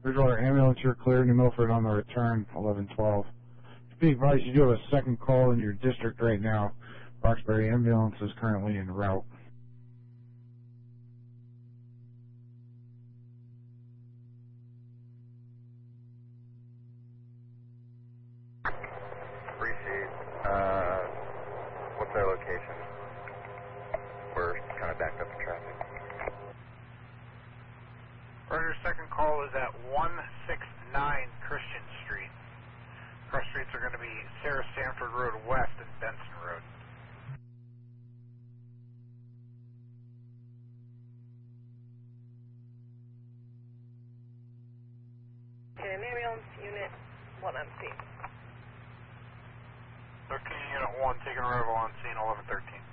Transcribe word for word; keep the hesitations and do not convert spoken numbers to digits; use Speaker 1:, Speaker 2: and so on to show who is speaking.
Speaker 1: Bridgewater ambulance, you're clear. New Milford on the return, eleven twelve. Be advised, you do have a second call in your district right now. Roxbury ambulance is currently en route.
Speaker 2: Appreciate. Uh, what's their location? We're kind of backed up in traffic.
Speaker 3: Roger, second call is at one sixty-nine Christian Street. Cross streets are going to be Sarah Sanford Road West and Benson Road.
Speaker 4: Okay, ambulance unit one on scene.
Speaker 3: thirteen Unit one taking arrival on scene eleven thirteen.